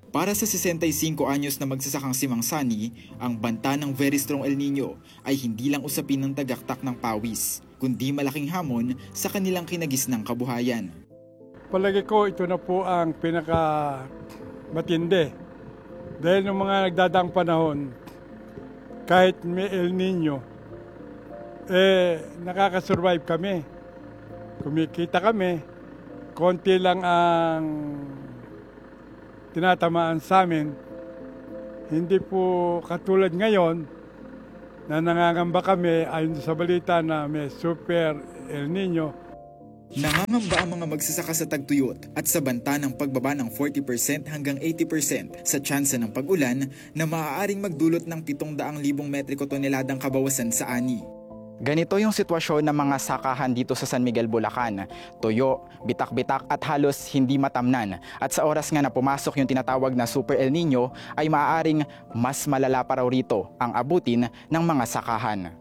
Para sa 65 anyos na magsasakang si Mang Sani, ang banta ng very strong El Nino ay hindi lang usapin ng tagaktak ng pawis, kundi malaking hamon sa kanilang kinagisnang kabuhayan. Palagi ko ito na po ang pinaka matindi. Dahil ng mga nagdadaang panahon, kahit may El Nino, nakakasurvive kami. Kumikita kami, konti lang ang tinatamaan sa amin. Hindi po katulad ngayon na nangangamba kami ayon sa balita na may super El Nino. Nangangamba ang mga magsasaka sa tagtuyot at sa banta ng pagbaba ng 40% hanggang 80% sa tsansa ng pag-ulan na maaaring magdulot ng 700,000 metriko toneladang kabawasan sa ani. Ganito yung sitwasyon ng mga sakahan dito sa San Miguel, Bulacan. Tuyo, bitak-bitak at halos hindi matamnan. At sa oras nga na pumasok yung tinatawag na Super El Nino ay maaaring mas malala pa raw rito ang abutin ng mga sakahan.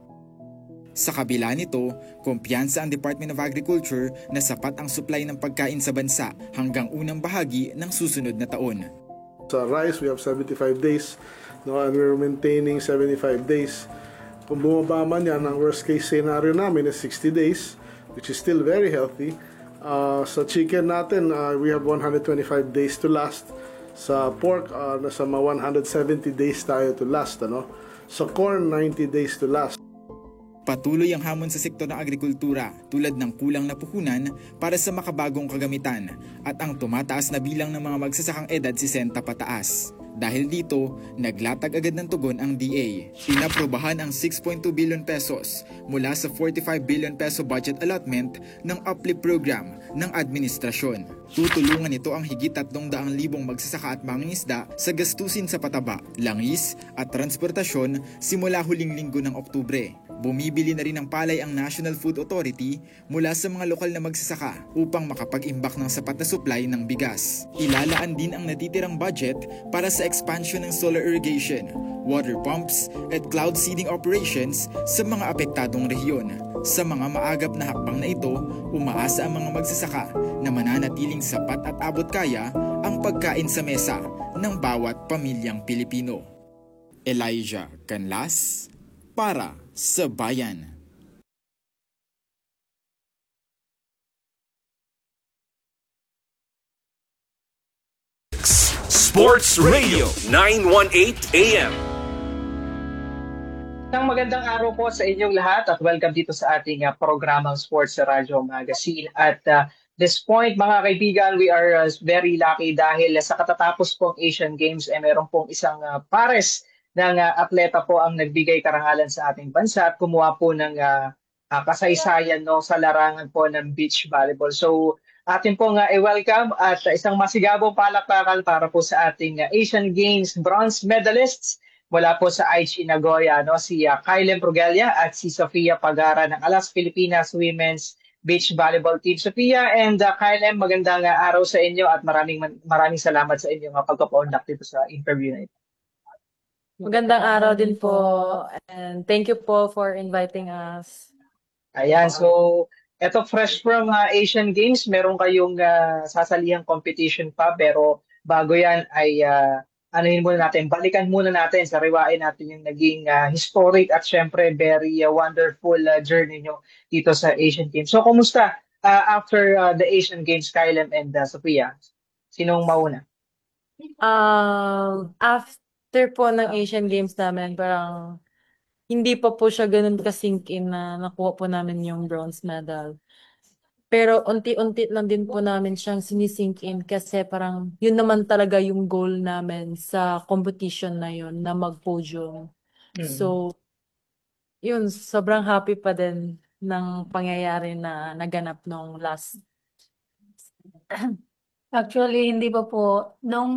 Sa kabila nito, kumpiyansa ang Department of Agriculture na sapat ang supply ng pagkain sa bansa hanggang unang bahagi ng susunod na taon. Sa rice, we have 75 days, and we're maintaining 75 days. Kung bumaba man yan, ang worst case scenario namin is 60 days, which is still very healthy. Sa chicken natin, we have 125 days to last. Sa pork, nasa 170 days tayo to last. Sa corn, 90 days to last. Patuloy ang hamon sa sektor ng agrikultura tulad ng kulang na puhunan para sa makabagong kagamitan at ang tumataas na bilang ng mga magsasakang edad 60 pataas. Dahil dito, naglatag agad ng tugon ang DA. Inaprobahan ang 6.2 billion pesos mula sa 45 billion peso budget allotment ng uplift program ng administrasyon. Tutulungan ito ang higit 300,000 magsasaka at mangingisda sa gastusin sa pataba, langis at transportasyon simula huling linggo ng Oktubre. Bumibili na rin ng palay ang National Food Authority mula sa mga lokal na magsasaka upang makapag-imbak ng sapat na supply ng bigas. Ilalaan din ang natitirang budget para sa expansion ng solar irrigation, water pumps at cloud seeding operations sa mga apektadong rehiyon. Sa mga maagap na hakbang na ito, umaasa ang mga magsasaka na mananatiling sapat at abot kaya ang pagkain sa mesa ng bawat pamilyang Pilipino. Elijah Canlas para sa Bayan. Sports Radio 918 AM. Isang magandang araw po sa inyong lahat at welcome dito sa ating programang Sports Radio Magazine. At this point, mga kaibigan, we are very lucky dahil sa katatapos pong Asian Games meron pong isang pares ng atleta po ang nagbigay karangalan sa ating bansa at kumuha po ng kasaysayan sa larangan po ng beach volleyball. So atin pong welcome at isang masigabong palakpakan para po sa ating Asian Games bronze medalists mula po sa Aichi Nagoya, si Kylem Progelia at si Sofia Pagara ng Alas Pilipinas Women's Beach Volleyball Team. Sofia and Kylem, magandang araw sa inyo at maraming salamat sa inyong pagpapaunlak dito sa interview na ito. Magandang araw din po and thank you po for inviting us. Ayan, so eto fresh from Asian Games, meron kayong sasalihang competition pa pero bago yan ay balikan muna natin, sariwain natin yung naging historic at syempre very wonderful journey nyo dito sa Asian Games. So kumusta after the Asian Games, Kylem and Sophia? Sinong mauna? After po ng Asian Games namin, parang hindi pa po siya ganun ka-sink in na nakuha po namin yung bronze medal. Pero unti-unti lang din po namin siyang sinisink in kasi parang yun naman talaga yung goal namin sa competition na yun, na mag-podium. So, yun, sobrang happy pa din ng pangyayari na naganap nung last. Actually, hindi pa po. Nung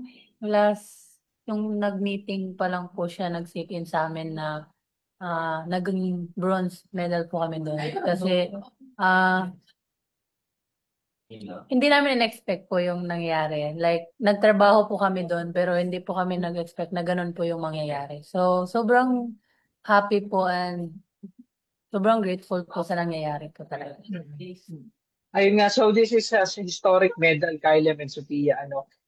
nag-meeting pa lang po siya, nag-sit in sa amin na naging bronze medal po kami doon. Kasi hindi namin in-expect po yung nangyayari. Like, nagtrabaho po kami doon, pero hindi po kami nag-expect na ganun po yung mangyayari. So, sobrang happy po and sobrang grateful po sa nangyayari po talaga. Ayun nga, so this is a historic medal, Kylem and Sophia.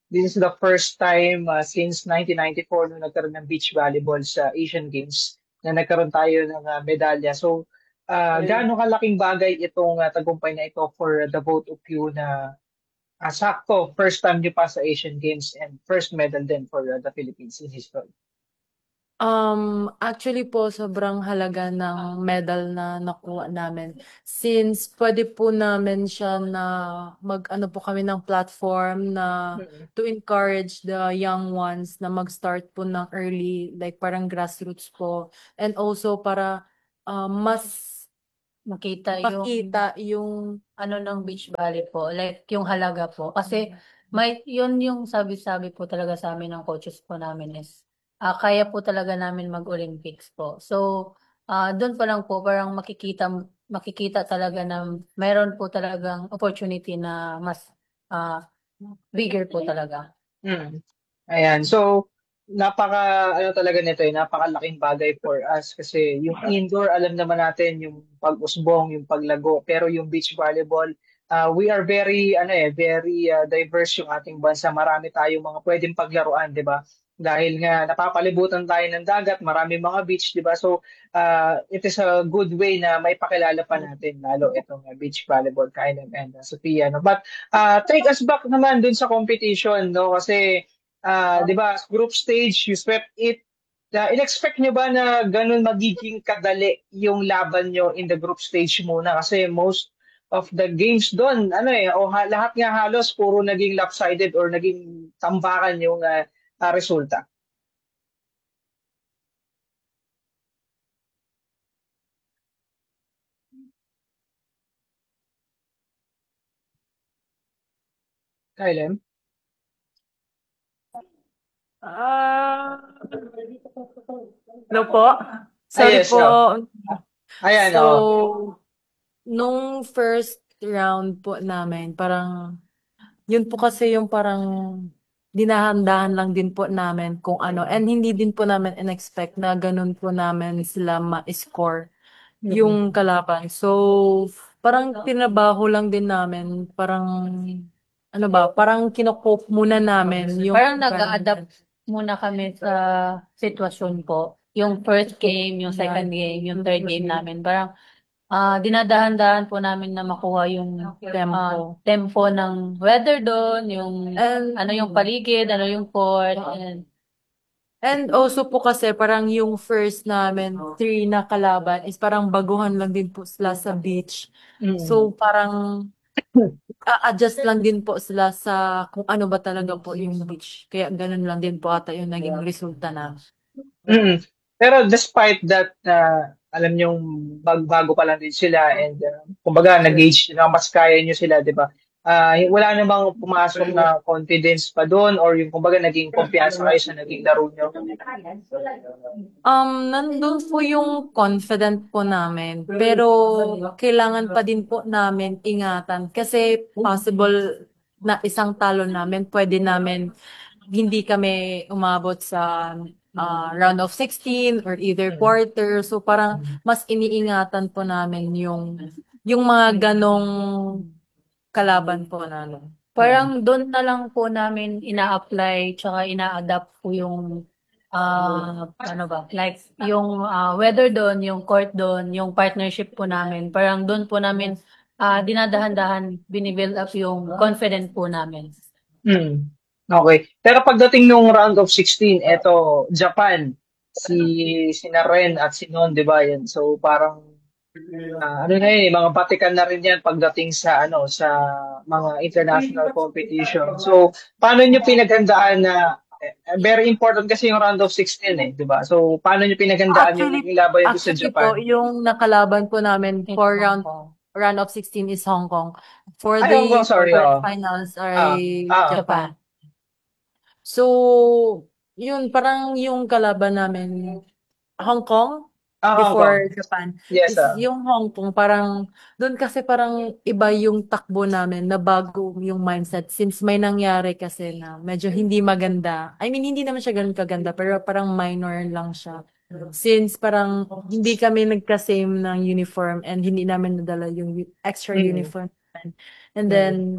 This is the first time since 1994 nung nagkaroon ng beach volleyball sa Asian Games na nagkaroon tayo ng medalya. So, gaano kalaking bagay itong tagumpay na ito for the both of you na sakto, first time niyo pa sa Asian Games and first medal din for the Philippines in history. Actually po, sobrang halaga ng medal na nakuha namin. Since pwede po namin siya na mag-ano po kami ng platform na to encourage the young ones na mag-start po ng early, like parang grassroots po. And also para mas Makita yung makita yung ano ng beach volley po, like yung halaga po. Kasi may yun yung sabi-sabi po talaga sa amin ng coaches po namin is kaya po talaga namin mag-Olympics po. So, doon pa lang po parang makikita talaga na meron po talagang opportunity na mas bigger po talaga. Mm. Ayan. So, ano talaga nito napakalaking bagay for us kasi yung indoor, alam naman natin yung pag-usbong, yung paglago, pero yung beach volleyball, we are very diverse yung ating bansa. Marami tayong mga pwedeng paglaruan, 'di ba? Dahil nga napapalibutan tayo ng dagat, marami mga beach, 'di ba? So, it is a good way na may pakilala pa natin lalo itong beach volleyball, Kylem and Sophia, no? But take us back naman dun sa competition, no? Kasi 'di ba, group stage, you swept it. In-expect nyo ba na ganun magiging kadali yung laban nyo in the group stage muna? Kasi most of the games doon, lahat nga halos puro naging lopsided or naging tambakan yung resulta. Kylem? no po. Sorry yes, po. Ayan, So, nung first round po namin, parang yun po kasi yung parang dinahandahan lang din po namin kung ano. And hindi din po namin in-expect na ganun po namin sila ma-score yung kalaban. So, parang tinabaho lang din namin. Parang, ano ba, parang kinocope muna namin yung... Parang nag-a-adapt muna kami sa sitwasyon po. Yung first game, yung second game, yung third game namin. Parang dinadahan-dahan po namin na makuha yung tempo ng weather doon, yung ano yung paligid, ano yung court, And also po kasi parang yung first namin, 3 na kalaban is parang baguhan lang din po sila sa beach. So parang a-adjust lang din po sila sa kung ano ba talaga po yung beach. Kaya ganun lang din po ata yung naging resulta na. Pero despite that, alam nyo, bago pa lang din sila and kumbaga nag-gauge na mas kaya nyo sila, di ba? Wala namang pumasok na confidence pa doon or yung kumbaga naging kumpiyansa kayo sa naging laro nyo? Nandun po yung confident po namin. Pero kailangan pa din po namin ingatan. Kasi possible na isang talo namin, pwede namin hindi kami umabot sa round of 16 or either quarter. So parang mas iniingatan po namin yung mga ganong kalaban po namin. parang doon na lang po namin ina-apply tsaka ina-adapt po yung ano ba, like yung weather doon, yung court doon, yung partnership po namin. Parang doon po namin dinadahan-dahan binibuild up yung confident po namin. Okay. Pero pagdating nung round of 16, eto, Japan, si Ren at si Non, di ba yan? So parang mga batikan na rin yan pagdating sa sa mga international competition. So paano nyo pinaghandaan na very important kasi yung round of 16 di ba? So paano nyo pinaghandaan yung laban nyo sa Actually Japan? po, yung nakalaban po namin for round of 16 is Hong Kong. For the Hong Kong, sorry, finals ay Japan. So, yun, parang yung kalaban namin, Hong Kong, before Japan. Yes, Is yung Hong Kong, parang, doon kasi parang iba yung takbo namin, na bago yung mindset. Since may nangyari kasi na medyo hindi maganda. I mean, hindi naman siya ganun kaganda, pero parang minor lang siya. Since parang hindi kami nagka-same ng uniform and hindi namin nadala yung extra uniform. And then,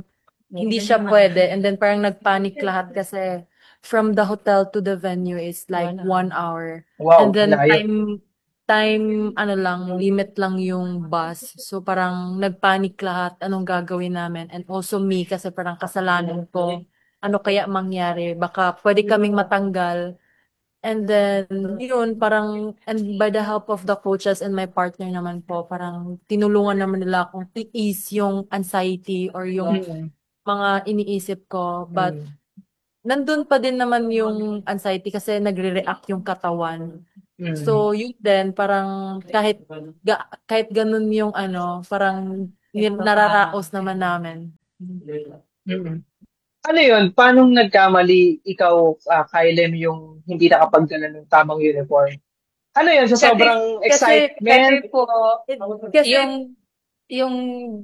hindi siya pwede. And then parang nagpanic lahat kasi from the hotel to the venue is like 1 hour. Wow, And then layo. ano lang, limit lang yung bus. So parang nagpanic lahat, anong gagawin namin. And also me, kasi parang kasalanan ko, ano kaya mangyari? Baka pwede kaming matanggal. And then, yun, parang, and by the help of the coaches and my partner naman po, parang tinulungan naman nila akong i-ease yung anxiety or yung Mm, mga iniisip ko. But, mm, nandun pa din naman yung anxiety kasi nagre-react yung katawan. mm, So, yun din, parang kahit ganun yung ano, parang nararaos naman namin. mm. Ano yun? Paano nagkamali ikaw, Kylem, yung hindi nakapagdala ng tamang uniform? Ano yun? Sa sobrang Kasi excitement? po, Kasi, yung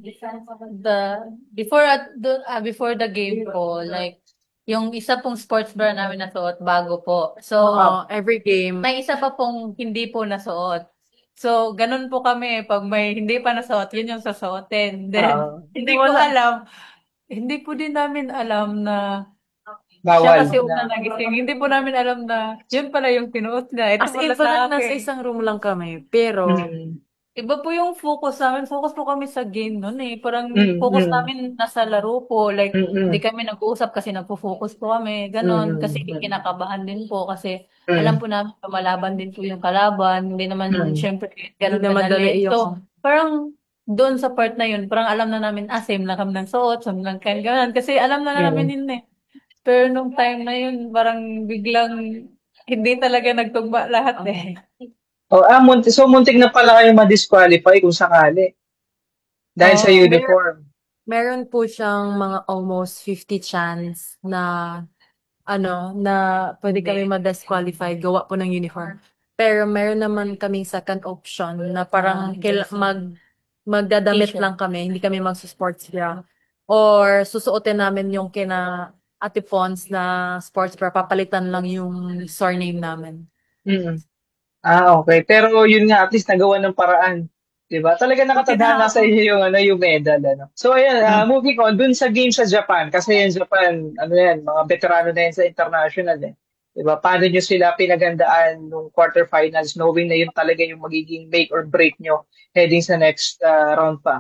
before the game po, like yung isa pong sports bra namin nasuot bago po. So, every game, may isa pa pong hindi po nasuot. So, ganun po kami. Pag may hindi pa nasuot, yun yung susuotin. Then, Ah, hindi po din namin alam na siya bawal kasi una na. nagising. Hindi po namin alam na yun pala yung pinuot niya. Ito as in, pala sa parang nasa akin. isang room lang kami. Pero, Mm, Iba po yung focus namin. Focus po kami sa game nun eh. Parang mm, focus mm, namin nasa laro po. Like, mm, hindi kami nag-uusap kasi nagpo-focus po kami. Ganon. Kasi mm, kinakabahan din po. Kasi alam mm, po namin lumalaban din po yung kalaban. Hindi naman, mm, syempre, hindi ganon na madali kadali. yung, So, parang doon sa part na yun, parang alam na namin, same lang kami ng suot, same lang kayo, ganon. Kasi alam na mm. namin yun eh. Pero nung time na yun, parang biglang hindi talaga nagtugma lahat eh. Oh, so muntik na pala kayo ma-disqualify kung sakali dahil sa Oo. uniform. meron po siyang mga almost 50 chance na na pwede kami ma-disqualify gawa po ng uniform. Pero meron naman kaming second option na parang magdadamit T-shirt. lang kami, hindi kami magsusports bra. Or susuotin namin yung kina Ate Pons na sports bra, papalitan lang yung surname namin. Mm. Okay. Pero yun nga, at least nagawa ng paraan. 'Di ba? Talaga nakatadhana sa inyo yung yung medal ano. So ayan, moving on dun sa game sa Japan kasi yung Japan, ano yan, mga veterano na yan sa international eh. 'Di ba? Paano nyo sila pinagandaan nung quarterfinals knowing na yun talaga yung magiging make or break nyo heading sa next round pa?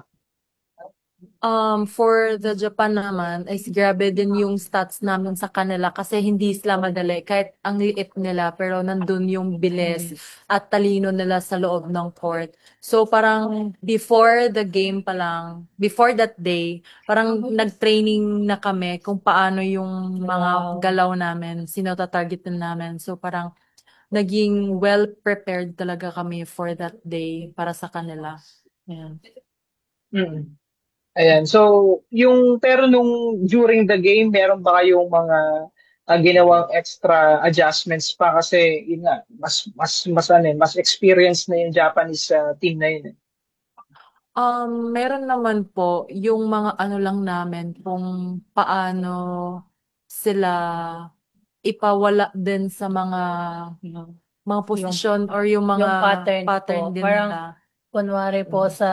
For the Japan naman, is grabe din yung stats namin sa kanila kasi hindi sila madali. Kahit ang liit nila, pero nandun yung bilis at talino nila sa loob ng court. So parang before the game pa lang, before that day, parang nag-training na kami kung paano yung mga galaw namin, sino tatargetin namin. So parang naging well-prepared talaga kami for that day para sa kanila. Ayan. Mm. Ayan. So, pero nung during the game, meron ba kayong mga ginawang extra adjustments pa kasi yun nga, mas experienced na yung Japanese team na yun. Eh. Meron naman po yung mga ano lang namin kung paano sila ipawala din sa mga posisyon or yung mga Yung pattern po. din Parang, nila. kunwari po sa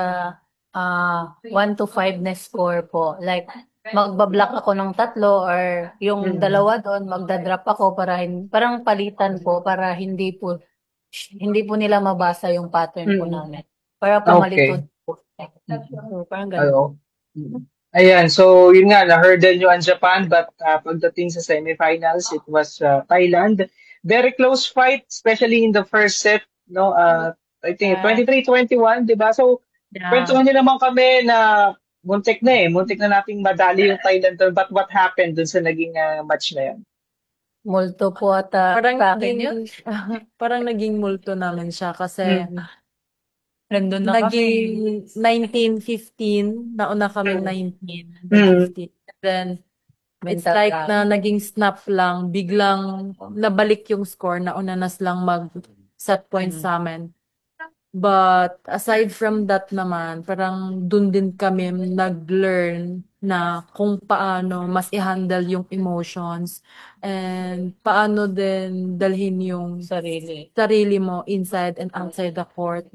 1 to 5 na score po. Like, magbablock ako ng 3 or yung dalawa doon, magdadrop ako parang palitan po para hindi po nila mabasa yung pattern po Mm. namin. Para po Okay. malitod po. So, parang ganun. Ano? Ayan, so yun nga, na-hurdle nyo ang Japan but pagdating sa semifinals, it was Thailand. Very close fight, especially in the first set, no? I think 23-21, di ba? So, Yeah. kwentuhan nyo naman kami na muntik na nating madali yung Thailand doon. But what happened dun sa naging match na yun? Multo po ata Parang sa akin yun. parang naging multo namin siya kasi Mm. Nandun na kami. naging 19-15, nauna kaming 19, Mm. 15. And then, it's Mental like gap. na naging snap lang, biglang nabalik yung score, nauna na silang mag-set points sa amin. But aside from that naman, parang dun din kami nag-learn na kung paano mas i-handle yung emotions and paano din dalhin yung Sarili. sarili mo inside and outside the court.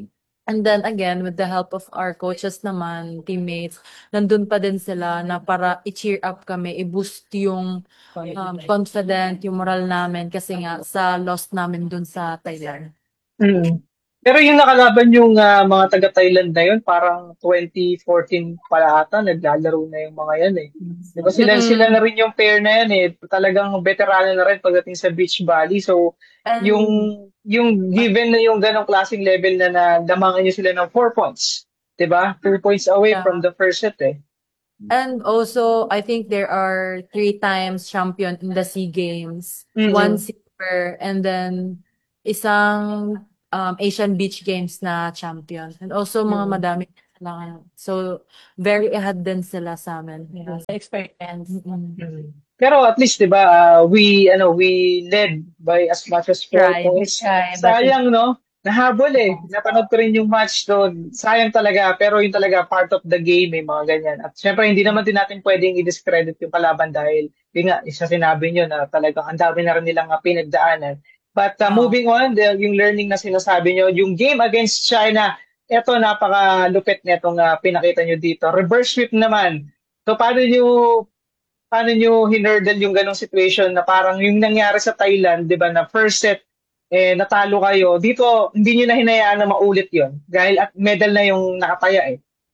And then again, with the help of our coaches naman, teammates, nandun pa din sila na para i-cheer up kami, i-boost yung confident, yung moral namin kasi nga sa loss namin dun sa Thailand. Mm. Pero yung nakalaban yung mga taga-Thailand na yun, parang 2014 pala ata, naglalaro na yung mga yan eh. Di ba sila na rin yung pair na yan eh. Talagang veterano na rin pagdating sa beach volley. So, yung And yung given na yung ganong klaseng level na nadamangan nyo sila ng 4 points. Di ba? 2 points away yeah. from the first set eh. And also, I think there are 3 times champion in the SEA Games, one silver, and then isang Asian Beach Games na champion. And also, mga madami lang. So, very ahead din sila sa amin. Yeah, sa experience. Pero at least 'di ba, we led by as much as 4 Tried. points. But Sayang no, nahabol eh. Napanood ko rin yung match doon. Sayang talaga, pero yun talaga part of the game eh, mga ganyan. At syempre hindi naman din natin pwedeng i-discredit yung kalaban dahil yun nga, isa sinabi nyo na talagang ang dami na rin nilang pinagdaanan. But moving on, yung learning na sinasabi nyo, yung game against China, eto napakalupit netong pinakita nyo dito. Reverse sweep naman. So paano nyo hinurdle yung ganong situation na parang yung nangyari sa Thailand, di ba, na first set, natalo kayo. Dito, hindi nyo na hinayaan na maulit yon dahil at medal na yung nakataya eh.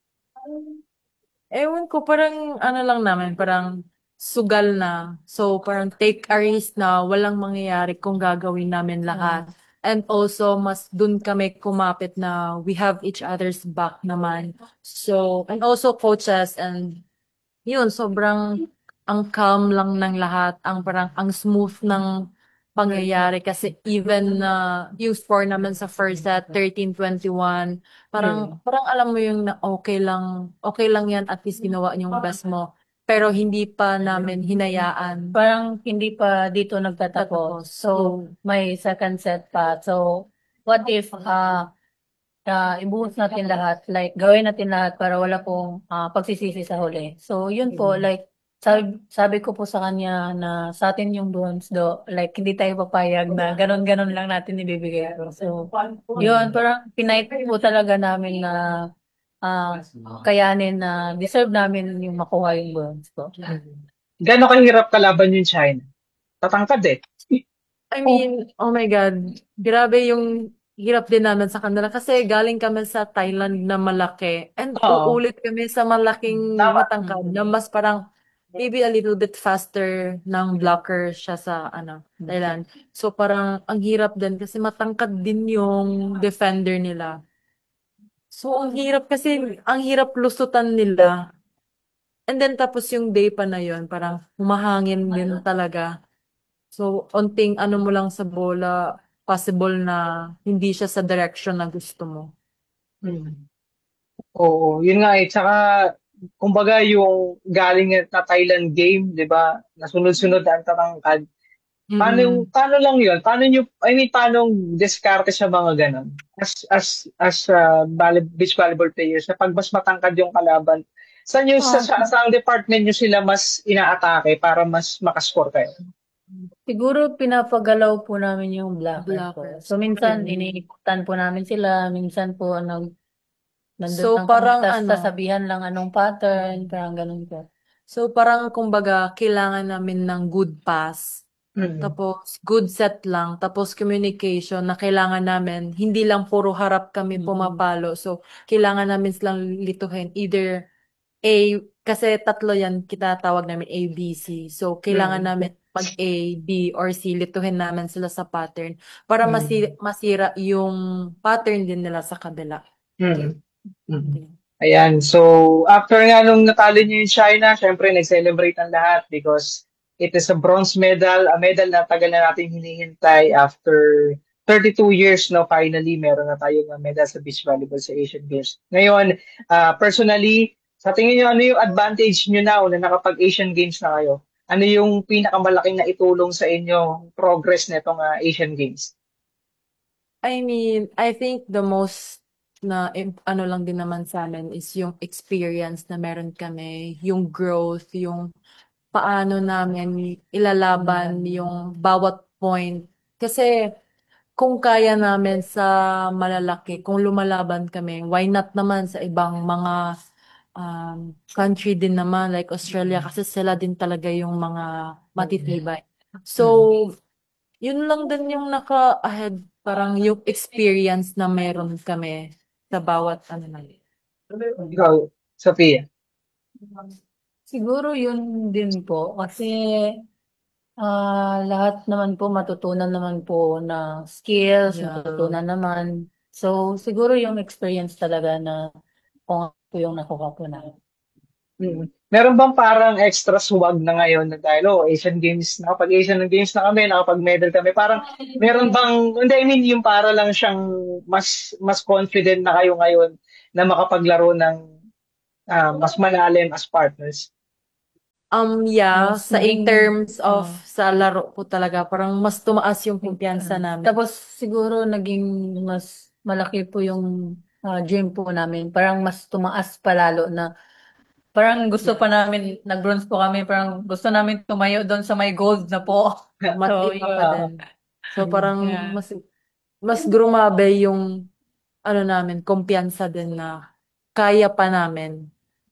Ewan ko, parang ano lang namin, parang sugal na. So, parang take a risk na walang mangyayari kung gagawin namin lahat. And also, mas dun kami kumapit na we have each other's back naman. So, and also coaches and yun, sobrang ang calm lang ng lahat, ang parang ang smooth ng pangyayari kasi even na yung score naman sa first set 13-21 parang alam mo yung na okay lang yan at least ginawa yung best mo pero hindi pa namin hinayaan parang hindi pa dito nagtatapos. So, may second set pa. So, what if ibuhos natin lahat, like gawin natin lahat para wala pong pagsisisi sa huli. So, yun po, like sabi ko po sa kanya na sa atin yung bronze like hindi tayo papayag na ganon-ganon lang natin ibibigay. So, yun, parang pinight po talaga namin na kayanin na deserve namin yung makuha yung bronze po. Gano'ng kahirap kalaban yung China? Tatangkad eh. I mean, oh my God, grabe yung hirap din namin sa kanila kasi galing kami sa Thailand na malaki and Oo. uulit kami sa malaking Tama. matangkad na mas parang maybe a little bit faster ng blocker siya sa Thailand. So parang ang hirap din kasi matangkad din yung defender nila. So ang hirap kasi ang hirap lusutan nila. And then tapos yung day pa na yun, parang humahangin din talaga. So, onting ano mo lang sa bola, possible na hindi siya sa direction na gusto mo. Oo, yun nga eh. Tsaka, kumbaga yung galing na Thailand game, di ba? Nasunod-sunod ang tatangkad. Paano lang yun? Paano diskarte sa mga ganon? As beach volleyball players, na pag mas matangkad yung kalaban, saan department nyo sila mas inaatake para mas makascore kayo? Siguro pinapagalaw po namin yung blocker po. Blockers. So, minsan iniikutan po namin sila, minsan po nandun So, lang parang kami, tas sasabihan lang anong pattern, parang ganun po. So, parang kumbaga, kailangan namin ng good pass. Tapos, good set lang. Tapos, communication na kailangan namin. Hindi lang puro harap kami pumapalo. So, kailangan namin silang lituhin. Either A, kasi tatlo yan, kita tawag namin A, B, C. So, kailangan namin pag A, B, or C, lituhin namin sila sa pattern para masira yung pattern din nila sa kabila. Ayan, so after nga nung natalo niyo yung China, syempre nag-celebrate ang lahat because it is a bronze medal, a medal na tagal na natin hinihintay after 32 years, no, finally meron na tayong medal sa beach volleyball sa Asian Games. Ngayon, personally, sa tingin niyo ano yung advantage niyo now na nakapag-Asian Games na kayo? Ano yung pinakamalaking na itulong sa inyo progress nitong Asian Games? I mean, I think the most na ano lang din naman sa amin is yung experience na meron kami, yung growth, yung paano namin ilalaban yung bawat point. Kasi kung kaya namin sa malalaki, kung lumalaban kami, why not naman sa ibang mga country din naman like Australia kasi sila din talaga yung mga matitibay. So, yun lang din yung naka-ahead, parang yung experience na meron kami sa bawat ano na. Ikaw, Sophia. Siguro yun din po kasi lahat naman po matutunan naman po na skills, Yeah. matutunan naman. So, siguro yung experience talaga na kung ano po yung nakuha po namin. Meron bang parang extra swag na ngayon na dahil Asian Games, nakapag-Asian Games na kami, nakapag-medal kami, parang meron bang, hindi, I mean, yung para lang siyang mas confident na kayo ngayon na makapaglaro ng mas malalim as partners? Yeah, Mas in naging, terms of sa laro po talaga, parang mas tumaas yung kumpiyansa namin. tapos siguro naging mas malaki po yung dream po namin. Parang mas tumaas pa lalo na parang gusto pa namin, nag-bronze po kami, parang gusto namin tumayo doon sa may gold na po. So, Matipa pa yun. din. So parang Yeah. mas grumabe yung ano namin, kumpiyansa din na kaya pa namin.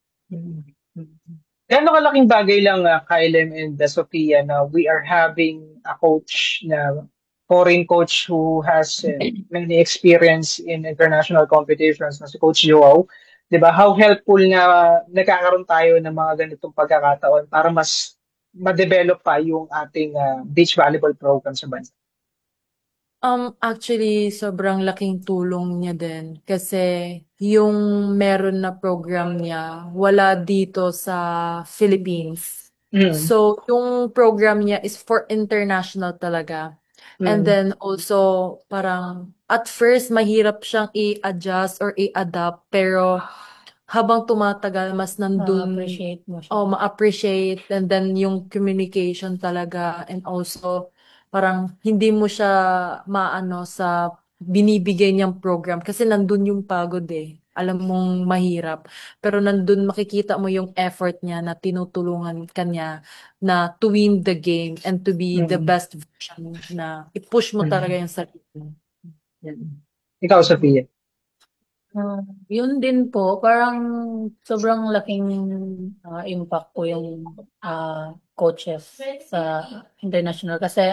Gano'ng kalaking bagay lang, Kylem and Sophia, na we are having a coach na foreign coach who has many experience in international competitions na si Coach Joao. 'Di ba? How helpful na nagkakaroon tayo ng mga ganitong pagkakataon para mas ma-develop pa yung ating beach volleyball program sa bansa. Actually, sobrang laking tulong niya din kasi yung meron na program niya wala dito sa Philippines. So, yung program niya is for international talaga. And then also, parang at first mahirap siyang i-adjust or i-adapt pero habang tumatagal mas nandun appreciate mo siya. ma-appreciate and then yung communication talaga and also parang hindi mo siya maano sa binibigay niyang program kasi nandun yung pagod eh. Alam mong mahirap. Pero nandun makikita mo yung effort niya na tinutulungan kanya na to win the game and to be the best version na i-push mo talaga yung sarili mo. Ikaw, Sophia. Yun din po, parang sobrang laking impact po yung coaches sa international. Kasi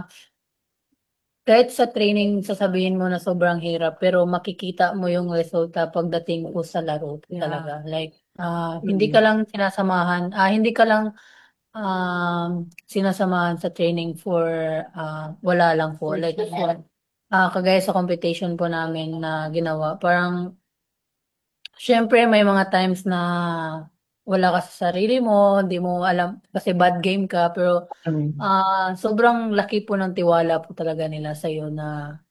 kahit sa training, sasabihin mo na sobrang hirap, pero makikita mo yung resulta pagdating po sa laro Yeah. talaga. Like, hindi ka lang sinasamahan, hindi ka lang sinasamahan sa training for wala lang po. Like, kagaya sa competition po namin na ginawa, parang syempre may mga times na wala ka sa sarili mo, hindi mo alam kasi bad game ka, pero sobrang laki po ng tiwala po talaga nila sa iyo na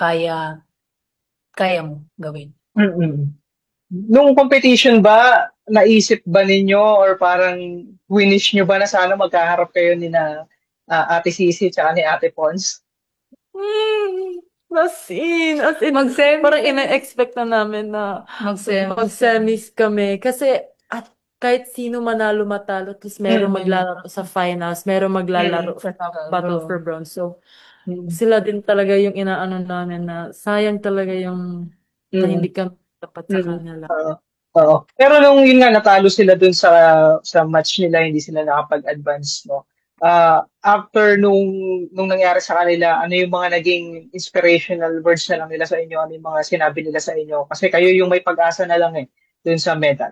kaya mo gawin. Nung competition ba, naisip ba ninyo or parang winish nyo ba na sana magkaharap kayo ni na Ate Sisi at ni Ate Pons? As in, Mag-semi. parang ina-expect na namin na mag-semis kami. Kasi at kahit sino manalo matalo, tapos meron maglalaro sa finals, meron maglalaro sa Battle for Bronze. So, sila din talaga yung inaano namin na sayang talaga yung na hindi kami dapat sa kanila. Oo. Pero nung yun nga natalo sila dun sa match nila, hindi sila nakapag-advance, no. After nung nangyari sa kanila, ano yung mga naging inspirational words na lang nila sa inyo? Ano yung mga sinabi nila sa inyo? Kasi kayo yung may pag-asa na lang dun sa medal.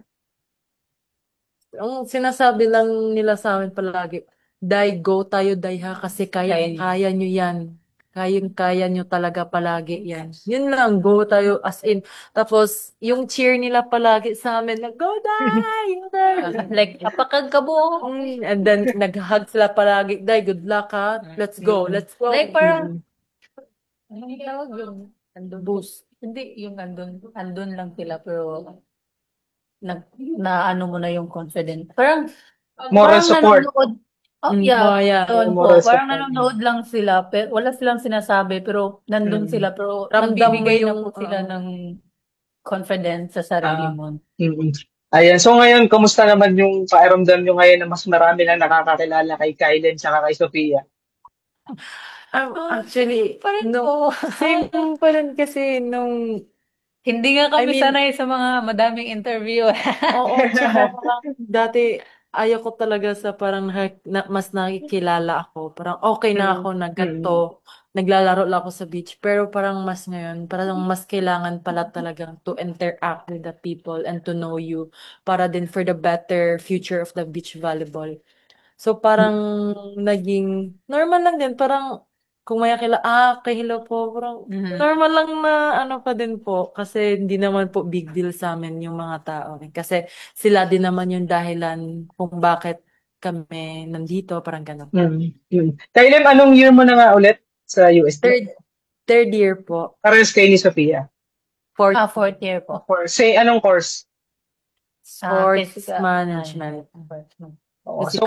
Ang sinasabi lang nila sa amin palagi, Day, go tayo, Day ha, kasi kaya nyo yan. Kaya nyo talaga palagi yan. Yun lang, go tayo as in. Tapos, yung cheer nila palagi sa amin, na, go Day! Like, apakagkabo. And then, nag-hug sila palagi, Day, good luck ha, let's go. Like, parang, ano yung tawag yung andun? Boost. Hindi, yung andun lang sila, pero na ano mo na yung confident. Parang Moral support. nanonood. Yeah. Yun po. Moral Parang support. nanonood lang sila, pero wala silang sinasabi, pero nandun sila, pero Ramdam mo nagbibigay na yung, po sila ng confidence sa sarili mo. Ayan. So ngayon, kamusta naman yung pakiramdam nyo ngayon na mas marami na nakakakilala kay Kylen at kay Sophia? Actually, Pa rin no, po. same pa rin kasi nung, Hindi nga I kami mean, sanay sa mga madaming interview. oo, tsaka parang dati ayaw ko talaga sa parang mas nakikilala ako. Parang okay na ako na ganito, naglalaro lang ako sa beach. Pero parang mas ngayon, parang mas kailangan pala talagang to interact with the people and to know you para din for the better future of the beach volleyball. So parang naging normal lang din. Parang kung may kay hello po. Parang Mhm. normal lang na ano pa din po. Kasi hindi naman po big deal sa amin yung mga tao. Kasi sila din naman yung dahilan kung bakit kami nandito. Parang gano'n. Kailan, anong year mo na nga ulit sa UST? Third year po. Parehas kayo ni Sophia. Fourth Fourth year po. Course. Say, anong course? sports Physical. management. Oo. Kasi So,